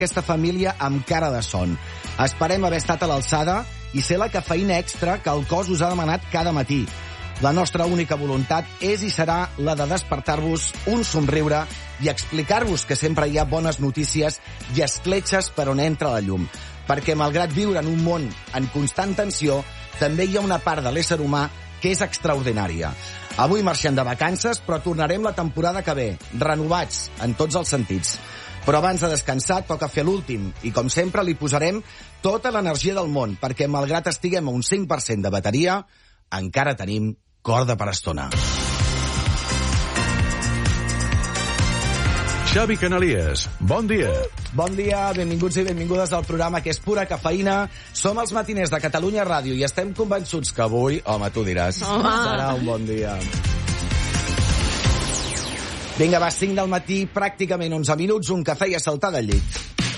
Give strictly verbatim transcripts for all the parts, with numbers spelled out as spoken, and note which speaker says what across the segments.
Speaker 1: aquesta família amb cara de son. Esperem haver estat a l'alçada i ser la cafeïna extra que el cos us ha demanat cada matí. La nostra única voluntat és i serà la de despertar-vos un somriure i explicar-vos que sempre hi ha bones notícies i escletxes per on entra la llum. Perquè, malgrat viure en un món en constant tensió, també hi ha una part de l'ésser humà que és extraordinària. Avui marxem de vacances, però tornarem la temporada que ve, renovats en tots els sentits. Però abans de descansar toca fer l'últim i, com sempre, li posarem tota l'energia del món, perquè malgrat estiguem a un cinc per cent de bateria, encara tenim corda per estona.
Speaker 2: Xavi Canalies, bon dia.
Speaker 1: Bon dia, benvinguts i benvingudes al programa que és pura cafeïna. Som els matiners de Catalunya Ràdio i estem convençuts que avui, home, tu diràs, home. serà un bon dia. Vinga, va, cinc del matí, pràcticament onze minuts, un cafè i a saltar del llit.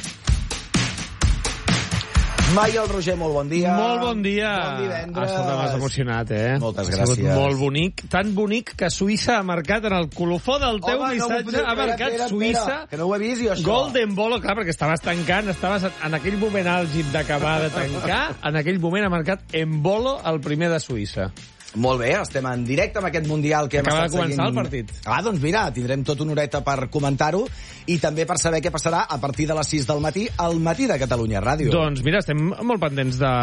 Speaker 1: Maia, el Roger, molt bon dia.
Speaker 3: Molt bon dia.
Speaker 1: Bon divendres.
Speaker 3: Escolta, m'has emocionat, eh?
Speaker 1: Moltes
Speaker 3: ha
Speaker 1: gràcies.
Speaker 3: Ha molt bonic, tan bonic que Suïssa ha marcat en el colofó del teu
Speaker 1: Home,
Speaker 3: missatge,
Speaker 1: no podré,
Speaker 3: ha marcat
Speaker 1: espera,
Speaker 3: Suïssa.
Speaker 1: Espera, que no ho he vist jo, això.
Speaker 3: Golden Bolo, clar, perquè estaves tancant, estaves en aquell moment àlgid d'acabar de tancar, en aquell moment ha marcat Embolo el primer de Suïssa.
Speaker 1: Molt bé, estem en directe amb aquest Mundial que hem
Speaker 3: Acaba
Speaker 1: estat
Speaker 3: de començar
Speaker 1: seguint.
Speaker 3: el partit.
Speaker 1: Ah, doncs mira, tindrem tota una horeta per comentar-ho i també per saber què passarà a partir de les sis del matí al matí de Catalunya Ràdio.
Speaker 3: Doncs mira, estem molt pendents de,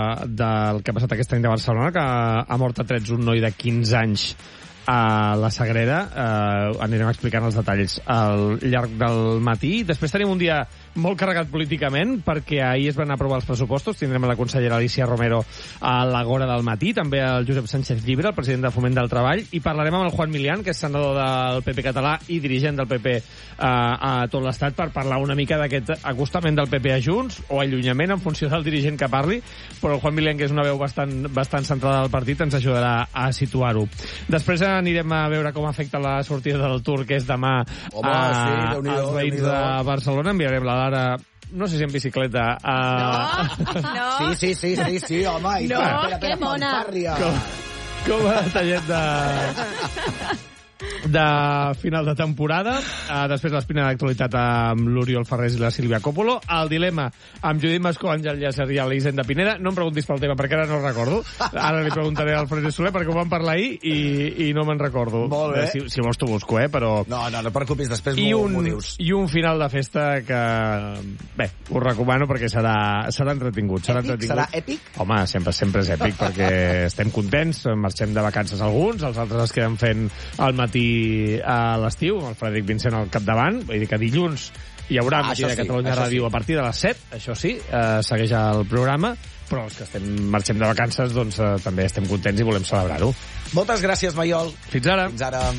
Speaker 3: del que ha passat aquesta nit a Barcelona, que ha mort a trets un noi de quinze anys a la Sagrera. Eh, anirem explicant els detalls al llarg del matí. Després tenim un dia molt carregat políticament, perquè ahir es van aprovar els pressupostos. Tindrem a la consellera Alicia Romero a l'Agora del matí, també el Josep Sánchez Llibre, el president de Foment del Treball, i parlarem amb el Juan Milián, que és senador del P P català i dirigent del P P eh, a tot l'Estat, per parlar una mica d'aquest acostament del P P a Junts, o allunyament, en funció del dirigent que parli, però el Juan Milián, que és una veu bastant, bastant centrada del partit, ens ajudarà a situar-ho. Després anirem a veure com afecta la sortida del Tour, que és demà.
Speaker 1: Home,
Speaker 3: a,
Speaker 1: sí,
Speaker 3: als veïns de Barcelona. Enviarem la Lara, no sé si en bicicleta. A...
Speaker 4: No, no.
Speaker 1: Sí, sí, sí, sí, sí, home. I
Speaker 4: No,
Speaker 1: espera, espera,
Speaker 4: que mona.
Speaker 1: fanfàrria.
Speaker 3: Com, com a detallet de... de final de temporada. Uh, després l'espina d'actualitat amb l'Oriol Ferrés i la Sílvia Coppolo. El dilema amb Judit Mascó, Àngel Llàcer i Elisenda Pineda. No em preguntis pel tema, perquè ara no recordo. Ara li preguntaré al Fraser Soler, perquè ho vam parlar ahir i, i no me'n recordo.
Speaker 1: Molt bé.
Speaker 3: Si, si vols t'ho busco, eh, però...
Speaker 1: No, no, no et preocupis, després
Speaker 3: I
Speaker 1: m'ho
Speaker 3: un,
Speaker 1: m'ho dius.
Speaker 3: I un final de festa que... Bé, us recomano perquè serà, serà entretingut. Serà
Speaker 1: Èpic?
Speaker 3: entretingut.
Speaker 1: Serà èpic?
Speaker 3: Home, sempre, sempre és èpic, perquè estem contents, marxem de vacances alguns, els altres es queden fent al matí a l'estiu, amb el Frederic Vincent al capdavant. Vull dir que dilluns hi haurà
Speaker 1: Ah,
Speaker 3: matí de
Speaker 1: sí,
Speaker 3: Catalunya Ràdio
Speaker 1: sí.
Speaker 3: a partir de les set, això sí, eh, segueix el programa, però els que estem marxem de vacances doncs eh, també estem contents i volem celebrar-ho.
Speaker 1: Moltes gràcies, Maiol.
Speaker 3: Fins ara.
Speaker 1: Fins ara.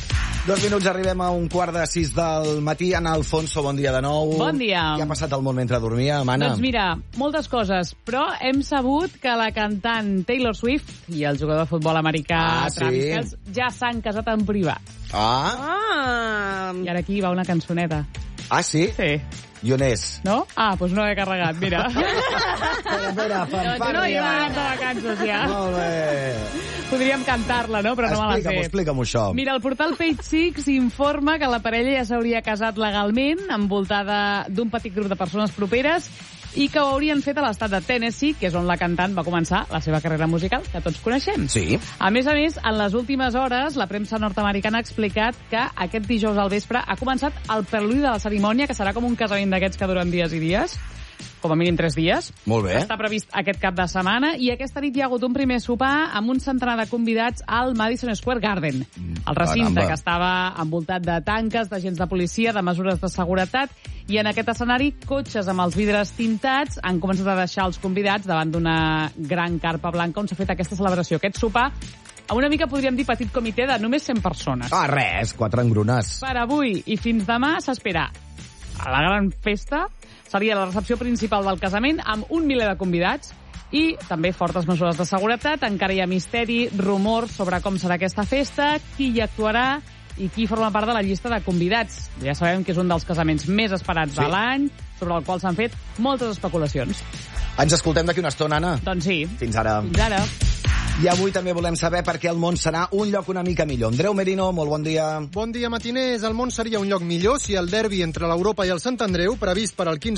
Speaker 1: Dos minuts, arribem a un quart de sis del matí. Anna Alfonso, bon dia de nou.
Speaker 5: Bon dia.
Speaker 1: Què ha passat al món mentre dormia, Anna?
Speaker 5: Doncs mira, moltes coses, però hem sabut que la cantant Taylor Swift i el jugador de futbol americà
Speaker 1: Ah, sí?
Speaker 5: Travis Kelce ja s'han casat en privat.
Speaker 1: Ah,
Speaker 4: Ah,
Speaker 5: I ara aquí va una cançoneta.
Speaker 1: ah sí?
Speaker 5: Sí.
Speaker 1: I on és?
Speaker 5: No? Ah, doncs no he carregat, mira.
Speaker 1: Espera, espera, fanfàrria.
Speaker 5: No, jo m'he anat de vacances ja.
Speaker 1: Molt bé.
Speaker 5: Podríem cantar-la, no? Però no me la
Speaker 1: Explica'm-ho,
Speaker 5: sé.
Speaker 1: explica'm això.
Speaker 5: Mira, el portal Page Six informa que la parella ja s'hauria casat legalment, envoltada d'un petit grup de persones properes, i que ho haurien fet a l'estat de Tennessee, que és on la cantant va començar la seva carrera musical, que tots coneixem.
Speaker 1: Sí.
Speaker 5: A més a més, en les últimes hores, la premsa nord-americana ha explicat que aquest dijous al vespre ha començat el preludi de la cerimònia, que serà com un casament d'aquests que duren dies i dies, com a mínim tres dies.
Speaker 1: Molt bé.
Speaker 5: Està previst aquest cap de setmana, i aquesta nit hi ha hagut un primer sopar amb un centenar de convidats al Madison Square Garden. El recinte,
Speaker 1: Caramba.
Speaker 5: que estava envoltat de tanques, d'agents de policia, de mesures de seguretat, i en aquest escenari, cotxes amb els vidres tintats han començat a deixar els convidats davant d'una gran carpa blanca on s'ha fet aquesta celebració. Aquest sopar, a una mica podríem dir petit comitè de només cent persones.
Speaker 1: Ah, res, quatre engrunes.
Speaker 5: Per avui i fins demà s'espera a la gran festa. Seria la recepció principal del casament amb un miler de convidats i també fortes mesures de seguretat. Encara hi ha misteri, rumors sobre com serà aquesta festa, qui hi actuarà i qui forma part de la llista de convidats. Ja sabem que és un dels casaments més esperats
Speaker 1: Sí.
Speaker 5: de l'any, sobre el qual s'han fet moltes especulacions.
Speaker 1: Ens escoltem d'aquí una estona, Anna.
Speaker 5: Doncs sí.
Speaker 1: Fins ara.
Speaker 5: Fins ara.
Speaker 1: I avui també volem saber per què el món serà un lloc una mica millor. Andreu Merino, molt bon dia.
Speaker 6: Bon dia, matiners. El món seria un lloc millor si el derbi entre l'Europa i el Sant Andreu, previst per al quinze